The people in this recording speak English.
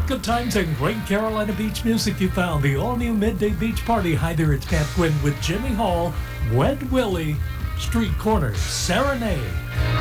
Good times and great Carolina Beach music you found. The all-new Midday Beach Party. Hi there, it's Pat Quinn with Jimmy Hall, Wed Willie, Street Corner Serenade.